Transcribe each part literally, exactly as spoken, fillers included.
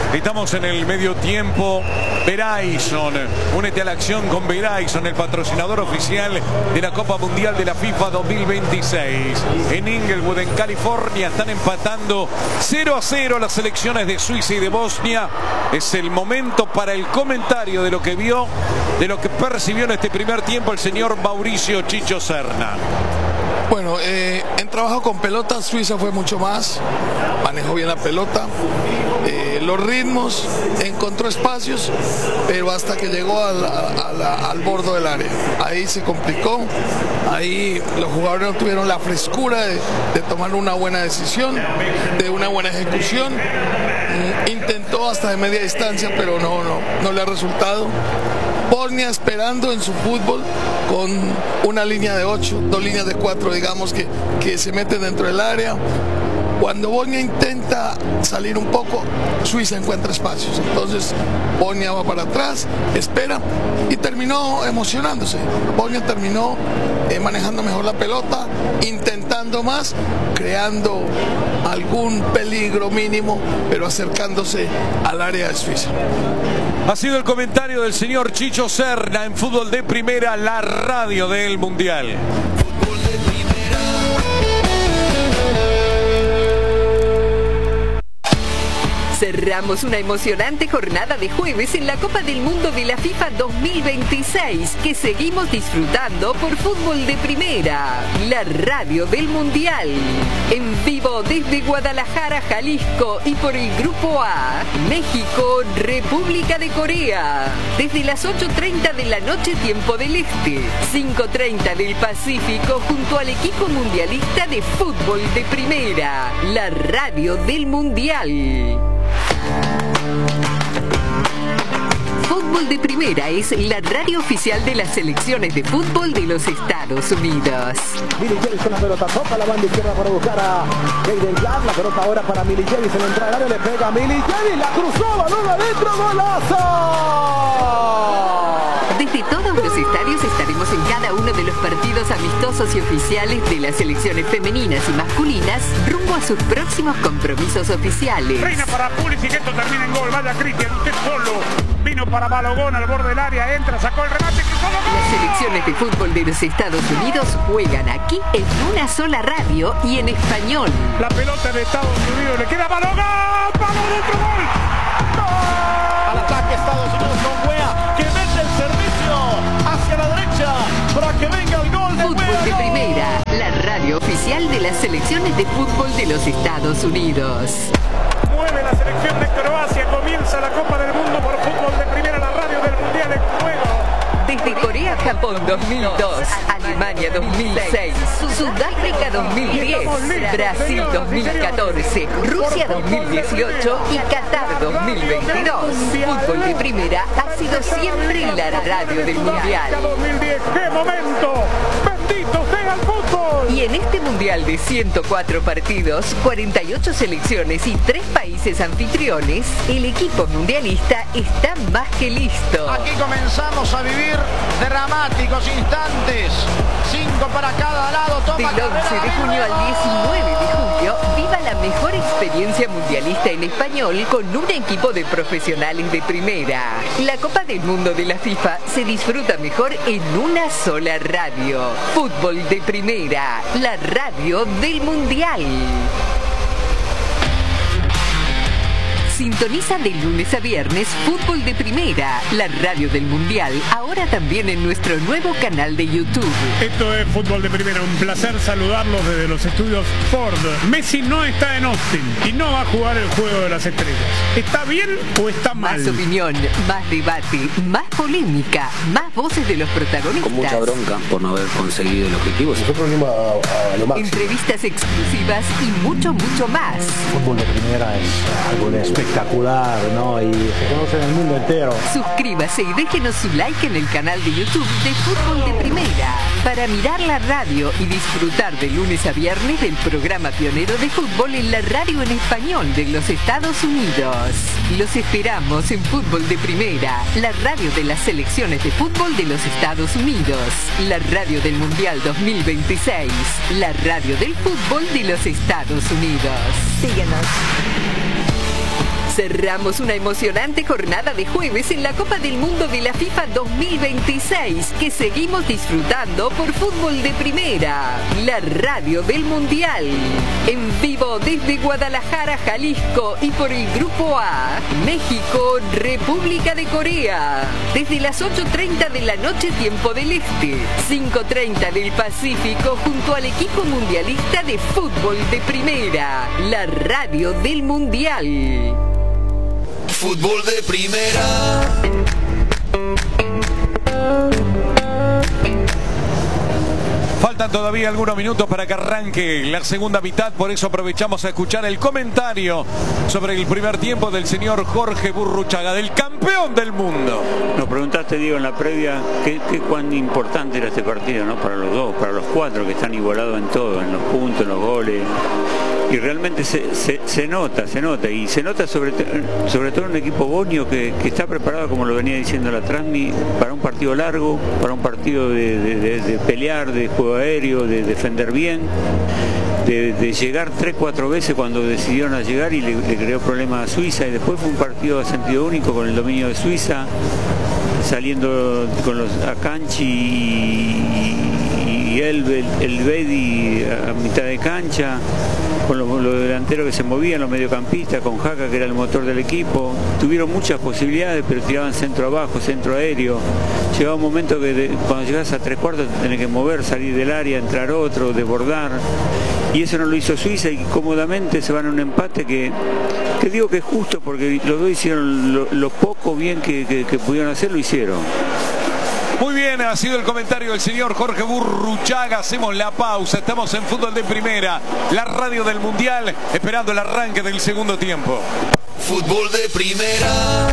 Estamos en el medio tiempo. Verizon, únete a la acción con Verizon, el patrocinador oficial de la Copa Mundial de la FIFA dos mil veintiséis. En Inglewood, en California, están empatando cero a cero las selecciones de Suiza y de Bosnia. Es el momento para el comentario de lo que vio, de lo que percibió en este primer tiempo el señor Mauricio Chicho Serna. Bueno, eh, en trabajo con pelota, Suiza fue mucho más, manejó bien la pelota, eh, los ritmos, encontró espacios, pero hasta que llegó al, a la, al borde del área, ahí se complicó, ahí los jugadores no tuvieron la frescura de, de tomar una buena decisión, de una buena ejecución, intentó hasta de media distancia, pero no, no, no le ha resultado. Bosnia esperando en su fútbol con una línea de ocho, dos líneas de cuatro, digamos, que, que se meten dentro del área. Cuando Bosnia intenta salir un poco, Suiza encuentra espacios. Entonces Bosnia va para atrás, espera y terminó emocionándose. Bosnia terminó eh, manejando mejor la pelota, intentando más, creando algún peligro mínimo, pero acercándose al área de Suiza. Ha sido el comentario del señor Chicho Serna en Fútbol de Primera, la radio del Mundial. Fútbol de Primera. Cerramos una emocionante jornada de jueves en la Copa del Mundo de la FIFA dos mil veintiséis, que seguimos disfrutando por Fútbol de Primera, la radio del Mundial. En vivo desde Guadalajara, Jalisco, y por el Grupo A, México, República de Corea. Desde las ocho treinta de la noche, tiempo del Este, cinco treinta del Pacífico, junto al equipo mundialista de Fútbol de Primera, la radio del Mundial. Fútbol de Primera es la radio oficial de las selecciones de fútbol de los Estados Unidos. Milicevic con la pelota, toca la banda izquierda para buscar a Jayden Jack. La pelota ahora para Milicevic, se le entra al área, le pega a Milicevic, la cruzó, balón adentro, golazo. Desde todos los estadios estaremos en cada uno de los partidos amistosos y oficiales de las selecciones femeninas y masculinas rumbo a sus próximos compromisos oficiales. Reina para Pulisic, esto termina en gol. Vaya Cristian, usted solo. Vino para Balogón al borde del área, entra, sacó el remate, cruzó el gol. Las selecciones de fútbol de los Estados Unidos juegan aquí en una sola radio y en español. La pelota de Estados Unidos, le queda Balogón, Balogón, otro gol. ¡Gol! Al ataque Estados Unidos con Wea, que mete el servicio hacia la derecha para que venga el gol de Fútbol Wea. de Primera, la radio oficial de las selecciones de fútbol de los Estados Unidos. Mueve la selección de Croacia, comienza la Copa del Mundo por Fútbol de Primera, la radio del Mundial en juego. Desde Corea, Japón dos mil dos, Alemania dos mil seis, Sudáfrica dos mil diez, Brasil dos mil catorce, Rusia dos mil dieciocho y Qatar dos mil veintidós. Fútbol de Primera ha sido siempre la radio del Mundial. dos mil diez, ¡qué momento! ¡Bendito sea el fútbol! Y en este Mundial de ciento cuatro partidos, cuarenta y ocho selecciones y tres países anfitriones, el equipo mundialista está más que listo. Aquí comenzamos a vivir dramáticos instantes. Cinco para cada lado. Toma Del once de junio al diecinueve de julio, viva la mejor experiencia mundialista en español con un equipo de profesionales de primera. La Copa del Mundo de la FIFA se disfruta mejor en una sola radio. Fútbol de Primera, la radio del Mundial. Sintoniza de lunes a viernes Fútbol de Primera, la radio del Mundial, ahora también en nuestro nuevo canal de YouTube. Esto es Fútbol de Primera, un placer saludarlos desde los estudios Ford. Messi no está en Austin y no va a jugar el Juego de las Estrellas. ¿Está bien o está mal? Más opinión, más debate, más polémica, más voces de los protagonistas. Con mucha bronca por no haber conseguido el objetivo. Nosotros venimos a, a lo máximo. Entrevistas exclusivas y mucho, mucho más. Fútbol de Primera es algo de espectacular, ¿no? Y se conoce en el mundo entero. Suscríbase y déjenos su like en el canal de YouTube de Fútbol de Primera para mirar la radio y disfrutar de lunes a viernes del programa pionero de fútbol en la radio en español de los Estados Unidos. Los esperamos en Fútbol de Primera, la radio de las selecciones de fútbol de los Estados Unidos, la radio del Mundial dos mil veintiséis, la radio del fútbol de los Estados Unidos. Síguenos. Cerramos una emocionante jornada de jueves en la Copa del Mundo de la FIFA dos mil veintiséis que seguimos disfrutando por Fútbol de Primera, la radio del Mundial. En vivo desde Guadalajara, Jalisco y por el Grupo A, México, República de Corea. Desde las ocho treinta de la noche tiempo del Este, cinco treinta del Pacífico junto al equipo mundialista de Fútbol de Primera, la radio del Mundial. Fútbol de Primera. Faltan todavía algunos minutos para que arranque la segunda mitad, por eso aprovechamos a escuchar el comentario sobre el primer tiempo del señor Jorge Burruchaga, del campeón del mundo. Nos preguntaste, Diego, en la previa, ¿qué, qué cuán importante era este partido, ¿no? Para los dos, para los cuatro que están igualados en todo, en los puntos, en los goles. Y realmente se, se, se nota, se nota, y se nota sobre, sobre todo un equipo bonio que, que está preparado, como lo venía diciendo la Transmi, para un partido largo, para un partido de, de, de, de pelear, de juego aéreo, de defender bien, de, de llegar tres, cuatro veces cuando decidieron a llegar y le, le creó problemas a Suiza, y después fue un partido a sentido único con el dominio de Suiza, saliendo con los Akanji y, y el, el Bedi a mitad de cancha, con los, los delanteros que se movían, los mediocampistas, con Jaca que era el motor del equipo. Tuvieron muchas posibilidades, pero tiraban centro abajo, centro aéreo. Llegaba un momento que de, cuando llegas a tres cuartos te tenés que mover, salir del área, entrar otro, desbordar. Y eso no lo hizo Suiza, y cómodamente se van a un empate que, que digo que es justo, porque los dos hicieron lo, lo poco bien que, que, que pudieron hacer, lo hicieron. Muy bien, ha sido el comentario del señor Jorge Burruchaga. Hacemos la pausa, estamos en Fútbol de Primera, la radio del Mundial, esperando el arranque del segundo tiempo. Fútbol de Primera.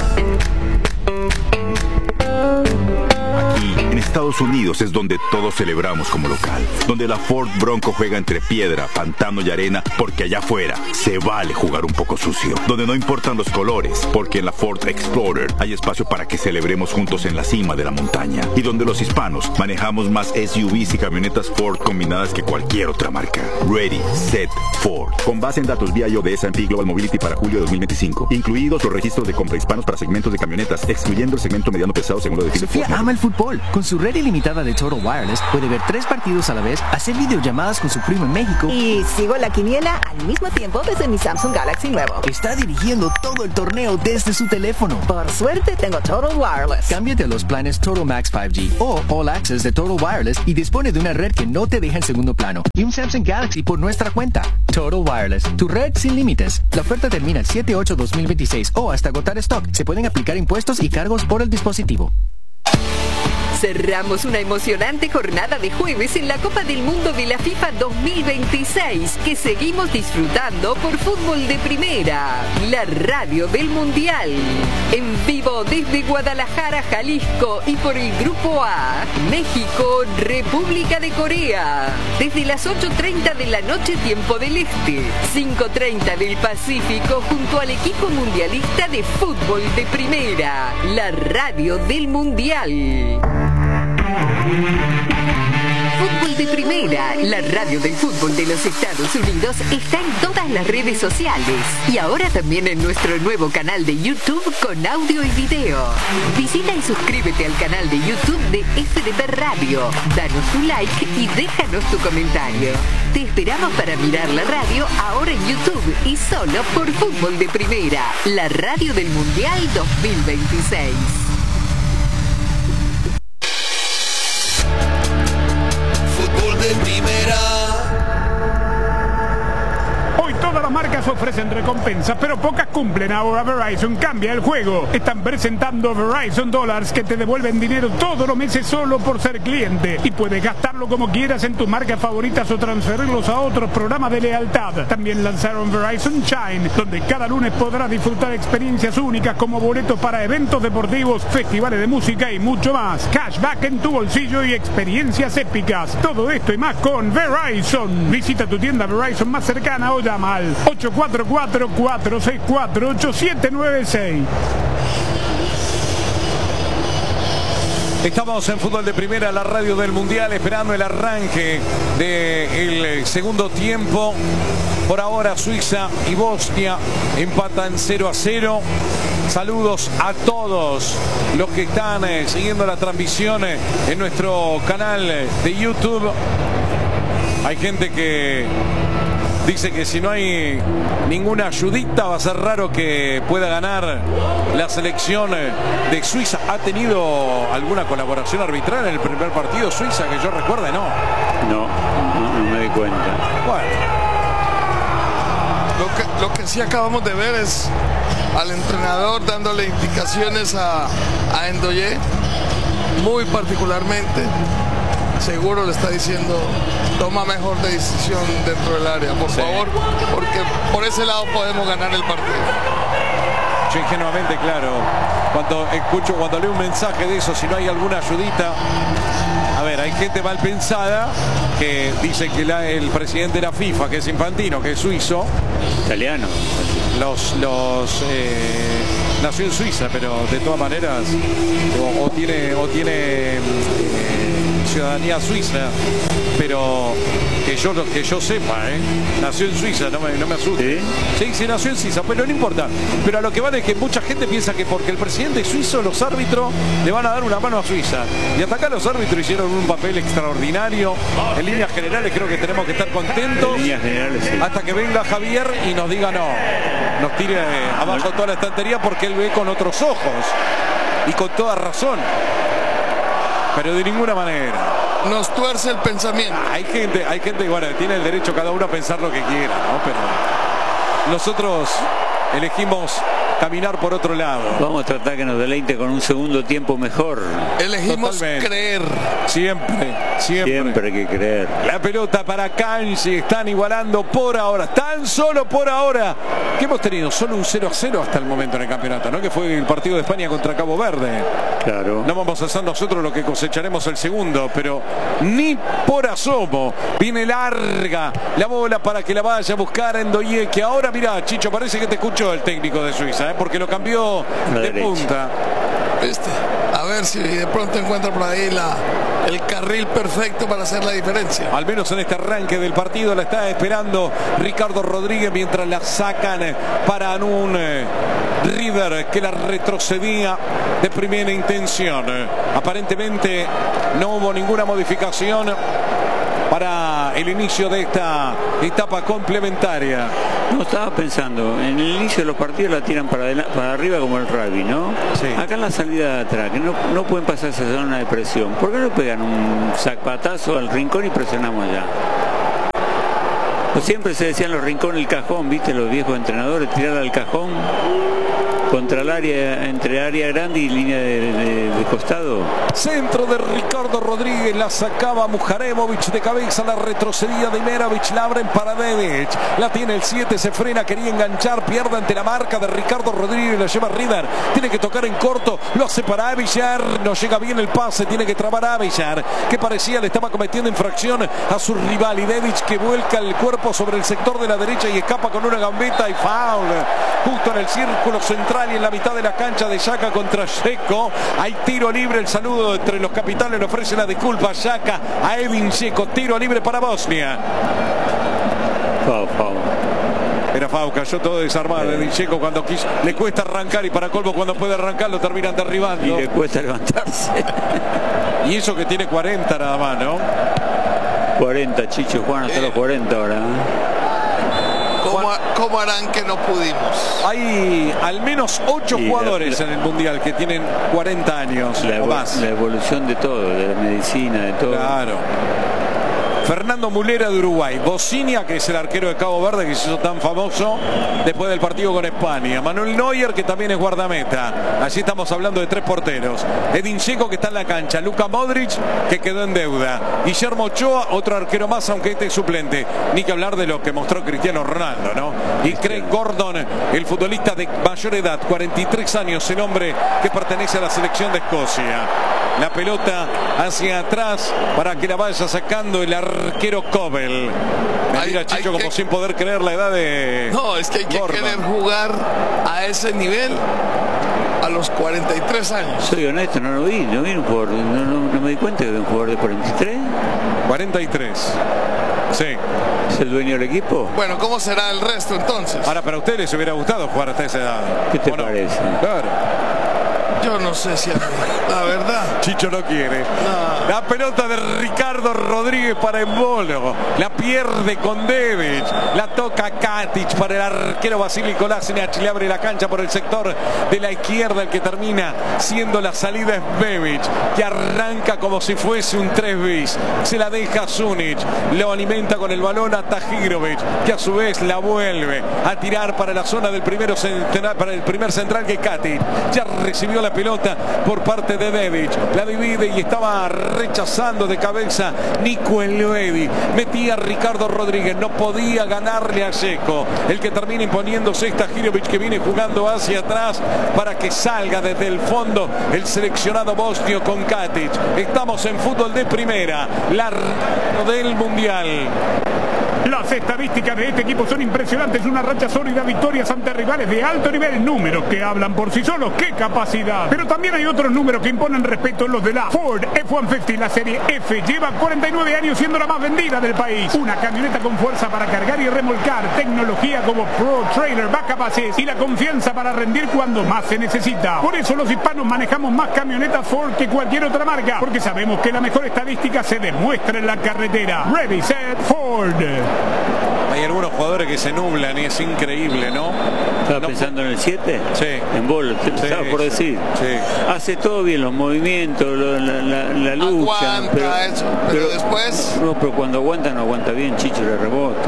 Aquí, en Estados Unidos, es donde todos celebramos como local. Donde la Ford Bronco juega entre piedra, pantano y arena, porque allá afuera se vale jugar un poco sucio. Donde no importan los colores, porque en la Ford Explorer hay espacio para que celebremos juntos en la cima de la montaña. Y donde los hispanos manejamos más S U Vs y camionetas Ford combinadas que cualquier otra marca. Ready, Set, Ford. Con base en datos vía I O de S and P Global Mobility para julio de dos mil veinticinco. Incluidos los registros de compra hispanos para segmentos de camionetas, excluyendo el segmento mediano pesado según lo define Ford. Sofía ama el fútbol. Con su red ilimitada de Total Wireless puede ver tres partidos a la vez, hacer videollamadas con su primo en México y sigo la quiniela al mismo tiempo desde mi Samsung Galaxy nuevo. Está dirigiendo todo el torneo desde su teléfono. Por suerte tengo Total Wireless. Cámbiate a los planes Total Max cinco G o All Access de Total Wireless y dispone de una red que no te deja en segundo plano y un Samsung Galaxy por nuestra cuenta. Total Wireless, tu red sin límites. La oferta termina el siete ocho dos mil veintiséis o hasta agotar stock. Se pueden aplicar impuestos y cargos por el dispositivo. Cerramos una emocionante jornada de jueves en la Copa del Mundo de la FIFA dos mil veintiséis que seguimos disfrutando por Fútbol de Primera, la radio del Mundial. En vivo desde Guadalajara, Jalisco y por el Grupo A, México, República de Corea. Desde las ocho treinta de la noche tiempo del Este, cinco treinta del Pacífico junto al equipo mundialista de Fútbol de Primera, la radio del Mundial. Fútbol de Primera, la radio del fútbol de los Estados Unidos, está en todas las redes sociales y ahora también en nuestro nuevo canal de YouTube con audio y video. Visita y suscríbete al canal de YouTube de F D P Radio, danos tu like y déjanos tu comentario. Te esperamos para mirar la radio ahora en YouTube y solo por Fútbol de Primera, la radio del Mundial dos mil veintiséis. De Primera. Hoy todas las marcas ofrecen recompensas, pero pocas cumplen. Ahora Verizon cambia el juego. Están presentando Verizon Dollars que te devuelven dinero todos los meses solo por ser cliente. Y puedes gastarlo como quieras en tus marcas favoritas o transferirlos a otros programas de lealtad. También lanzaron Verizon Shine, donde cada lunes podrás disfrutar experiencias únicas como boletos para eventos deportivos, festivales de música y mucho más. Cashback en tu bolsillo y experiencias épicas. Todo esto y más con Verizon. Visita tu tienda Verizon más cercana o llama al ocho cuatro cuatro, cuatro seis cuatro, ocho siete nueve seis. Estamos en Fútbol de Primera, la radio del Mundial, esperando el arranque del segundo tiempo. Por ahora Suiza y Bosnia empatan cero a cero. Saludos a todos los que están eh, siguiendo la transmisión eh, en nuestro canal de YouTube. Hay gente que dice que si no hay ninguna ayudita va a ser raro que pueda ganar la selección de Suiza. ¿Ha tenido alguna colaboración arbitral en el primer partido Suiza que yo recuerde? No. No, no, no me di cuenta. Bueno. Lo que, lo que sí acabamos de ver es al entrenador dándole indicaciones a, a Ndoye, muy particularmente. Seguro le está diciendo, toma mejor decisión dentro del área, por sí. favor, porque por ese lado podemos ganar el partido. Yo ingenuamente, claro, cuando escucho, cuando leo un mensaje de eso, si no hay alguna ayudita, a ver, hay gente mal pensada que dice que la, el presidente de la FIFA, que es Infantino, que es suizo, italiano, los, los eh, nació en Suiza, pero de todas maneras, o, o tiene, o tiene eh, ciudadanía suiza, pero que yo que yo sepa, ¿eh? Nació en Suiza, no me, no me asuste. ¿Sí? Sí, sí, nació en Suiza, pero no importa. Pero a lo que vale es que mucha gente piensa que porque el presidente es suizo, los árbitros le van a dar una mano a Suiza. Y hasta acá los árbitros hicieron un papel extraordinario. En líneas generales creo que tenemos que estar contentos. En líneas generales, sí. Hasta que venga Javier y nos diga no. Nos tire abajo toda la estantería porque él ve con otros ojos. Y con toda razón. Pero de ninguna manera. Nos tuerce el pensamiento. Hay gente, hay gente, bueno, tiene el derecho cada uno a pensar lo que quiera, ¿no? Pero nosotros elegimos caminar por otro lado. Vamos a tratar que nos deleite con un segundo tiempo mejor. Elegimos Totalmente. creer. Siempre, siempre. Siempre hay que creer. La pelota para Kanji, están igualando por ahora, tan solo por ahora. ¿Qué hemos tenido? Solo un cero a cero hasta el momento en el campeonato, ¿no? Que fue el partido de España contra Cabo Verde. Claro. No vamos a hacer nosotros lo que cosecharemos el segundo, pero ni por asomo. Viene larga la bola para que la vaya a buscar Ndoye, que ahora, mira, Chicho, parece que te escuchó el técnico de Suiza, ¿eh? Porque lo cambió de derecha. punta. ¿Viste? A ver si de pronto encuentra por ahí la, el carril perfecto para hacer la diferencia. Al menos en este arranque del partido la está esperando Ricardo Rodríguez mientras la sacan para un eh, River que la retrocedía de primera intención. Aparentemente no hubo ninguna modificación para el inicio de esta etapa complementaria. No, estaba pensando, en el inicio de los partidos la tiran para, para arriba como el rugby, ¿no? Sí. Acá en la salida de atrás, que no, no pueden pasar esa zona de presión. ¿Por qué no pegan un zapatazo al rincón y presionamos allá? Pues siempre se decían los rincones, el cajón, ¿viste? Los viejos entrenadores, tirar al cajón contra el área, entre área grande y línea de, de, de costado. Centro de Ricardo Rodríguez, la sacaba Mujaremovic de cabeza, la retrocedía de Imerovic, la abren para Dedic, la tiene el siete, se frena, quería enganchar, pierde ante la marca de Ricardo Rodríguez, la lleva River, tiene que tocar en corto, lo hace para Avillar, no llega bien el pase, tiene que trabar a Avillar, que parecía le estaba cometiendo infracción a su rival, y Dedic que vuelca el cuerpo sobre el sector de la derecha y escapa con una gambeta y foul, justo en el círculo central y en la mitad de la cancha de Xhaka contra Dzeko. Hay tiro libre, el saludo entre los capitanes, le ofrece la disculpa a Xhaka, a Edin Dzeko, tiro libre para Bosnia. Fau, fau. Era Fau, cayó todo desarmado. Edin Dzeko cuando quiso, le cuesta arrancar y para colmo cuando puede arrancar lo terminan derribando. Y le cuesta levantarse. Y eso que tiene cuarenta nada más, ¿no? cuarenta, Chicho, Juan, hasta los cuarenta ahora. ¿Cómo, ¿Cómo harán que no pudimos? Hay al menos ocho Y jugadores la, la, en el Mundial que tienen cuarenta años la, o más. La evolución de todo, de la medicina, de todo. Claro. Fernando Mulera de Uruguay, Bocinia, que es el arquero de Cabo Verde que se hizo tan famoso después del partido con España, Manuel Neuer, que también es guardameta. Allí estamos hablando de tres porteros. Edin Dzeko, que está en la cancha, Luka Modric, que quedó en deuda, Guillermo Ochoa, otro arquero más, aunque este es suplente. Ni que hablar de lo que mostró Cristiano Ronaldo, ¿no? Y Craig Gordon, el futbolista de mayor edad, cuarenta y tres años, el hombre que pertenece a la selección de Escocia. La pelota hacia atrás para que la vaya sacando el arquero Kobel. Me mira Chicho como que... sin poder creer la edad de... No, es que hay que Gordon. querer jugar a ese nivel. a los cuarenta y tres años. Soy honesto, no lo vi, no vi un jugador, no, no, no me di cuenta que era un jugador de cuarenta y tres. cuarenta y tres. Sí. ¿Es el dueño del equipo? Bueno, ¿cómo será el resto entonces? Ahora, para ustedes les hubiera gustado jugar hasta esa edad. ¿Qué te ¿o no? parece? Claro. Yo no sé si a mí, la verdad. Chicho no quiere. No. La pelota de Ricardo Rodríguez para Embolo. La pierde con Devic. La toca Katic para el arquero Vasily Kolasinac. Le abre la cancha por el sector de la izquierda. El que termina siendo la salida es Bebic, que arranca como si fuese un tres bis. Se la deja Sunic. Lo alimenta con el balón a Tahirovic, que a su vez la vuelve a tirar para la zona del primero central, para el primer central, que Katic. Ya recibió la pelota por parte de Devic, la divide y estaba rechazando de cabeza Nico Elvedi. Metía Ricardo Rodríguez, no podía ganarle a Dzeko. El que termina imponiéndose es Tahirovic, que viene jugando hacia atrás para que salga desde el fondo el seleccionado bosnio con Katic. Estamos en fútbol de primera, la del mundial. Las estadísticas de este equipo son impresionantes. Una racha sólida, victorias ante rivales de alto nivel. Números que hablan por sí solos. ¡Qué capacidad! Pero también hay otros números que imponen respeto. Los de la Ford F ciento cincuenta, la serie F. Lleva cuarenta y nueve años siendo la más vendida del país. Una camioneta con fuerza para cargar y remolcar. Tecnología como Pro Trailer, Backup Assist y la confianza para rendir cuando más se necesita. Por eso los hispanos manejamos más camionetas Ford que cualquier otra marca. Porque sabemos que la mejor estadística se demuestra en la carretera. Ready, set, Ford. Hay algunos jugadores que se nublan y es increíble, ¿no? ¿Estaba no, pensando en el siete? Sí. En Bolo, te sí, estaba por decir. Sí. Hace todo bien, los movimientos, lo, la, la, la lucha. Aguanta pero, eso, pero, pero después... No, pero cuando aguanta, no aguanta bien, Chicho le rebota.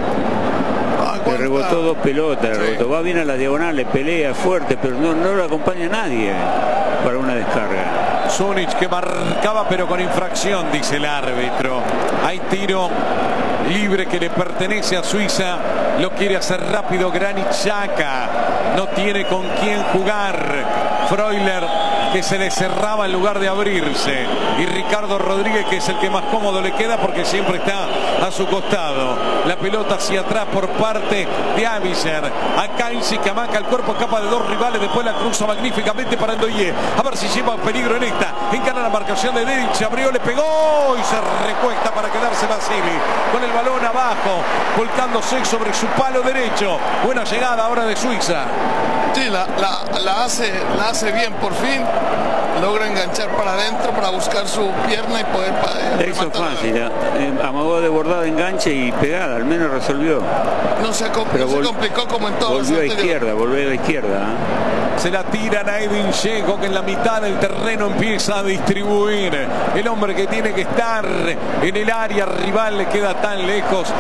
Aguanta. Le rebotó dos pelotas, le Sí. rebotó. Va bien a la diagonal, le pelea fuerte, pero no, no lo acompaña nadie para una descarga. Sunic, que marcaba pero con infracción, dice el árbitro. Hay tiro libre que le pertenece a Suiza. Lo quiere hacer rápido Granit Xhaka. No tiene con quién jugar. Freuler, que se le cerraba en lugar de abrirse. Y Ricardo Rodríguez, que es el que más cómodo le queda porque siempre está a su costado. La pelota hacia atrás por parte de Aviser. Acá Insi, que amaca el cuerpo, escapa de dos rivales. Después la cruza magníficamente para Ndoye. A ver si lleva peligro en esta. Encana la marcación de Dedic. Se abrió, le pegó y se recuesta para quedarse Vasily. Con el balón abajo, volcándose sobre su palo derecho. Buena llegada ahora de Suiza. Sí, la, la, la, hace, la hace bien por fin. Logra enganchar para adentro para buscar su pierna y poder... Eh, Eso es fácil. Eh, amagó de bordada, enganche y pegada. Al menos resolvió. No se, no se complicó como en todos los Volvió a izquierda, volvió a la izquierda. ¿eh? Se la tiran a Edin Dzeko, que en la mitad del terreno empieza a distribuir. El hombre que tiene que estar en el área rival le queda tan lejos